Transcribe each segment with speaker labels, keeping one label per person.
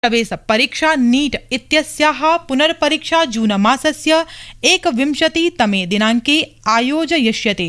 Speaker 1: प्रवेशपरीक्षा NEET इत्यस्याः पुनर्परीक्षा जून मासस्य 21तमे दिनाङ्के आयोजयिष्यते।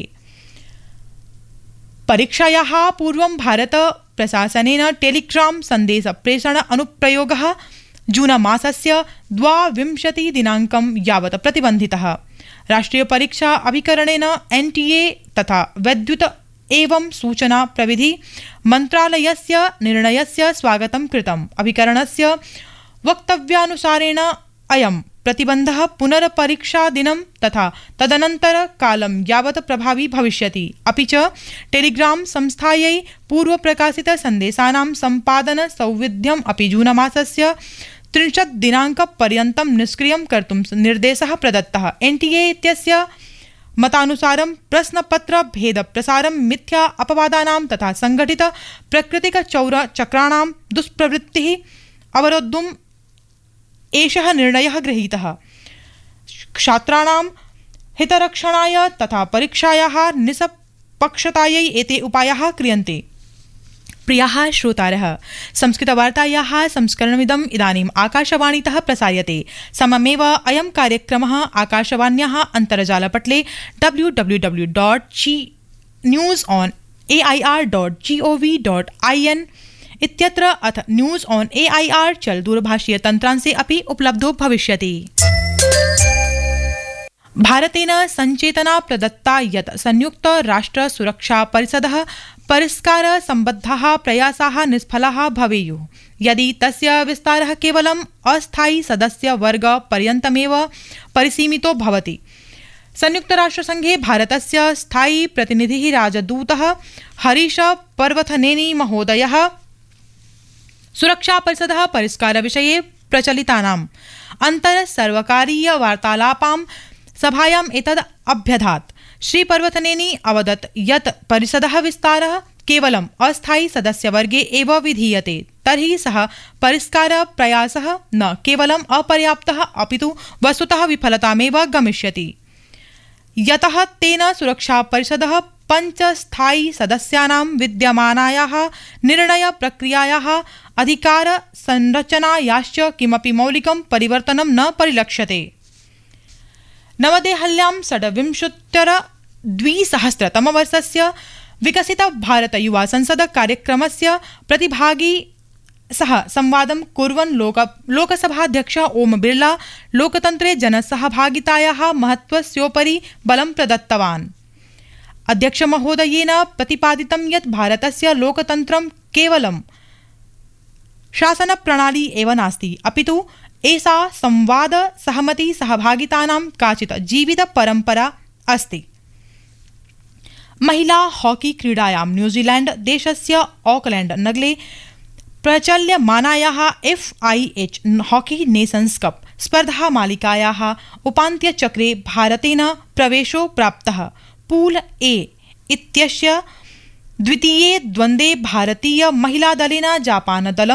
Speaker 1: परीक्षायाः पूर्वं भारत प्रशासनेन टेलीग्राम सन्देश प्रेषण अनुप्रयोगः जून मासस्य 22 दिनाङ्कं यावत् प्रतिबन्धितः। राष्ट्रिय परीक्षा अभिकरणेन NTA तथा वैद्युत एवं सूचना प्रविधि मन्त्रालयस्य निर्णयस्य स्वागतं कृतम्। अभिकरणस्य वक्तव्यानुसारेण अयं प्रतिबन्धः पुनर्परीक्षादिनं तथा तदनन्तर कालं यावत् प्रभावी भविष्यति। अपि च टेलीग्राम संस्थायै पूर्वप्रकाशित सन्देशानां सम्पादन सौविध्यम् अपि जूनमासस्य 30 दिनाङ्कपर्यन्तं निष्क्रियं कर्तुं निर्देशः प्रदत्तः। NTA इत्यस्य मतानुसारं प्रश्नपत्र भेद प्रसारं मिथ्या अपवादानां तथा संगठित प्राकृतिक चौरचक्राणां दुष्प्रवृत्तिः अवरोद्धुम् एषः निर्णयः गृहीतः। छात्राणां हितरक्षणाय तथा परीक्षायाः निष्पक्षतायै एते उपायाः क्रियन्ते। प्रियाः श्रोतारः, संस्कृतवार्तायाः संस्करणमिदम् इदानीम् आकाशवाणीतः प्रसार्यते। सममेव अयं कार्यक्रमः आकाशवाण्याः अन्तर्जालपटले www.newsonair.gov.in इत्यत्र अथ न्यूज़ ऑन AIR चल दूरभाषीय तन्त्रांशे अपि उपलब्धो भविष्यति। भारतेन संचेतना प्रदत्ता यत् संयुक्त राष्ट्र सुरक्षा परिषदः परिष्कार सम्बद्धाः प्रयासाः निष्फलाः भवेयुः यदि तस्य विस्तारः केवलम् अस्थायी सदस्य वर्ग पर्यन्तमेव परिसीमितो भवति। संयुक्तराष्ट्रसंघे भारतस्य स्थायी प्रतिनिधिः राजदूतः हरीश पर्वथनेनी महोदयः सुरक्षा परिषदः परिष्कारविषये प्रचलितानाम् अन्तर्सर्वकारीय वार्तालापां सभायाम् एतद् अभ्यधात्। श्री पर्वथनेनी अवदत् यत् परिषदः विस्तारः केवलम् अस्थायी सदस्यवर्गे एव विधीयते तर्हि सः परिष्कार प्रयासः न केवलम् अपर्याप्तः अपितु वस्तुतः विफलतामेव गमिष्यति। यतः तेन सुरक्षा परिषदः 5 स्थायी सदस्यानां विद्यमानायाः निर्णय प्रक्रियायाः अधिकार संरचनायाश्च किमपि मौलिकं परिवर्तनं न परिलक्ष्यते। नवदेहल्यां 2020 विकसित भारत युवा संसद कार्यक्रमस्य प्रतिभागी सह संवादं कुर्वन् लोकसभाध्यक्षः ओम बिर्ला लोकतन्त्रे जनसहभागितायाः महत्त्वस्योपरि बलं प्रदत्तवान्। अध्यक्षमहोदयेन प्रतिपादितं यत् भारतस्य लोकतन्त्रं केवलं शासनप्रणाली एव नास्ति अपितु एषा संवाद सहमति सहभागितानां काचित् जीवित परम्परा अस्ति। महिला हॉकी क्रीडायां न्यूजीलैंड देशस्य ऑकलैंड नगरे प्रचल्यमानायाः FIH हॉकी नेशन्स कप स्पर्धा मालिकायाः उपान्त्यचक्रे भारतेन प्रवेशो प्राप्तः। पूल A इत्यस्य द्वितीये द्वन्द्वे भारतीय महिलादलेन जापानदलं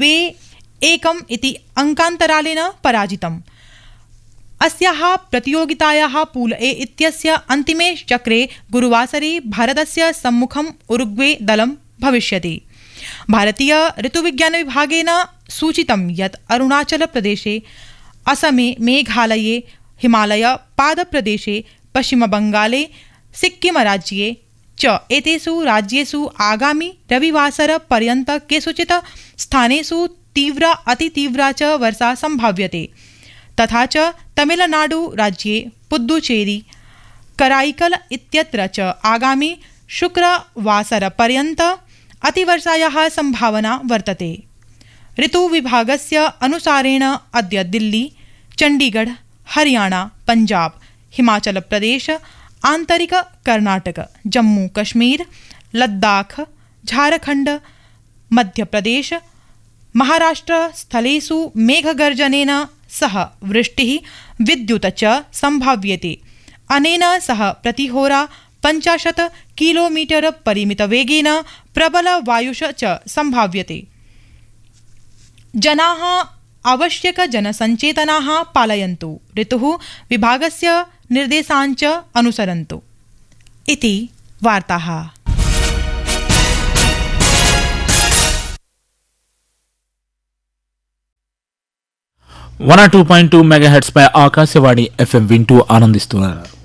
Speaker 1: 2-1 इति अंकान्तरालेन पराजितम्। अस्याः प्रतियोगितायाः पूल A इत्यस्य अन्तिमे चक्रे गुरुवासरे भारतस्य सम्मुखम् उरुग्वे दलं भविष्यति। भारतीय ऋतुविज्ञान विभागेन सूचितं यत् अरुणाचलप्रदेशे, असमे, मेघालये, हिमालय पादप्रदेशे, पश्चिमबंगाले, सिक्किमराज्ये च एतेषु राज्येषु आगामि रविवासर पर्यन्त केषुचित् स्थानेषु तीव्रा अतितीव्रा च वर्षा संभाव्यते। तथा च तमिलनाडु राज्ये पुद्दुचेरी, कराईकल इत्यत्र च आगामि शुक्रवासर पर्यन्त अतिवर्षायाः संभावना वर्तते। ऋतुविभागस्य अनुसारेण अद्य दिल्ली, चण्डीगढ़, हरियाणा, पंजाब, हिमाचल प्रदेश, आन्तरिक कर्णाटक, जम्मू कश्मीर, लद्दाख, झारखंड, मध्यप्रदेश, महाराष्ट्र स्थलेषु मेघगर्जनेन सह वृष्टिः विद्युत च संभाव्यते। अनेन सह प्रतिहोरा 50 किलोमीटर परिमितवेगेन प्रबल वायुष च संभाव्यते। जनाः आवश्यक जनसंचेतनाः पालयन्तु, ऋतुः विभागस्य निर्देशान् च अनुसरन्तु। इति वार्ताः।
Speaker 2: 102.2 మెగాహెర్ట్జ్ పై ఆకాశవాణి FM వింటూ ఆనందిస్తున్నారు.